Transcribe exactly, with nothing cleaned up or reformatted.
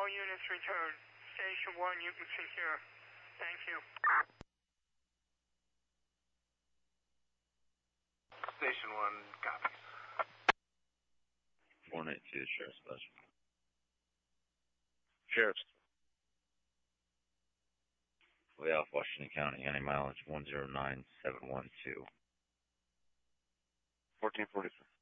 All units return. Station one, you can secure. Thank you. Station one, copies. one eighty-two, Sheriff Special. Sheriff's. Way off Washington County, any mileage one zero nine seven one two. fourteen forty-six.